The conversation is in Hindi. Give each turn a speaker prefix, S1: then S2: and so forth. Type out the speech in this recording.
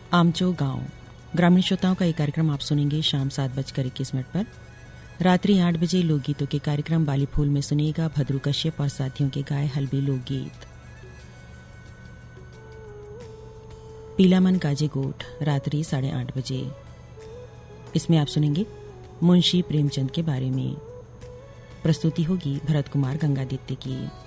S1: आमचो गांव ग्रामीण श्रोताओं का ये कार्यक्रम आप सुनेंगे शाम 7:21 पर। रात्रि 8 बजे लोकगीतों के कार्यक्रम बाली फूल में सुनिएगा भद्रू कश्यप और साथियों के गाए हलबी लोकगीत। पीला मन काजे गोठ रात्रि 8:30 बजे। इसमें आप सुनेंगे मुंशी प्रेमचंद के बारे में। प्रस्तुति होगी भरत कुमार गंगादित्य की।